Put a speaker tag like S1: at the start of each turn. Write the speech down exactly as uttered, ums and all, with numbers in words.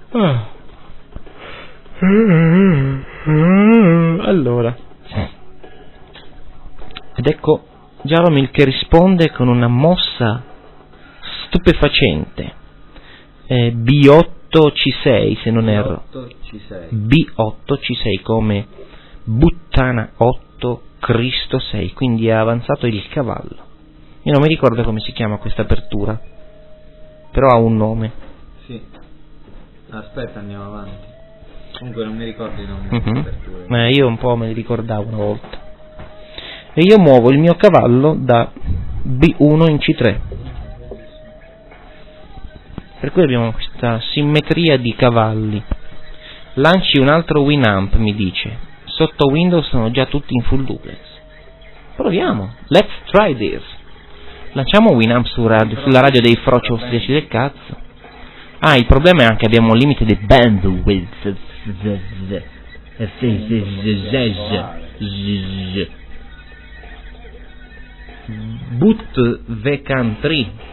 S1: Allora, ed ecco Jaromil che risponde con una mossa stupefacente. eh, B otto C sei, se non erro, B otto C sei, come Buttana otto, Cristo sei, quindi ha avanzato il cavallo. Io non mi ricordo come si chiama questa apertura, però ha un nome.
S2: Sì, aspetta, andiamo avanti. Comunque non mi ricordo i nomi
S1: Mm-hmm.
S2: delle aperture.
S1: Ma io un po' me li ricordavo una volta. E io muovo il mio cavallo da B uno in C tre. Per cui abbiamo questa simmetria di cavalli. Lanci un altro Winamp, mi dice. Sotto Windows sono già tutti in full duplex. Proviamo. Let's try this. Lanciamo Winamp su radio, sulla radio dei froci austriaci del cazzo. Ah, il problema è anche che abbiamo un limite di bandwidth. Boot V C A N tre.